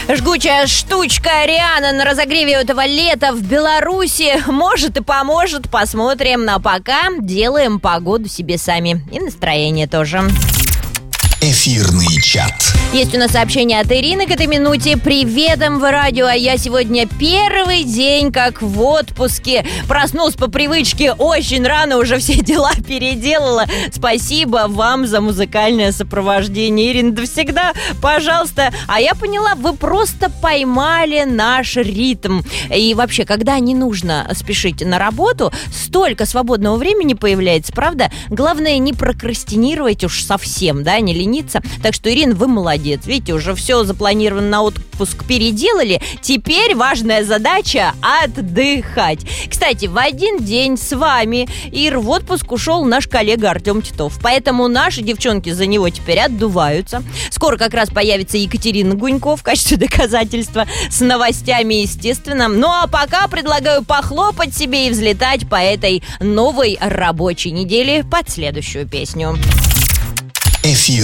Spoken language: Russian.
Жгучая штучка Риана на разогреве этого лета в Беларуси может и поможет. Посмотрим. Но пока делаем погоду себе сами. И настроение тоже. Эфирный чат. Есть у нас сообщение от Ирины к этой минуте. Привет, МВ Радио. А я сегодня первый день как в отпуске. Проснулась по привычке очень рано, уже все дела переделала. Спасибо вам за музыкальное сопровождение, Ирина. Да всегда, пожалуйста. А я поняла, вы просто поймали наш ритм. И вообще, когда не нужно спешить на работу, столько свободного времени появляется, правда? Главное, не прокрастинировать уж совсем, да, не лениться. Так что, Ирина, вы молодец. Видите, уже все запланировано на отпуск переделали. Теперь важная задача – отдыхать. Кстати, в один день с вами, Ир, в отпуск ушел наш коллега Артем Титов. Поэтому наши девчонки за него теперь отдуваются. Скоро как раз появится Екатерина Гунько в качестве доказательства с новостями, естественно. Ну а пока предлагаю похлопать себе и взлетать по этой новой рабочей неделе под следующую песню. Эфир.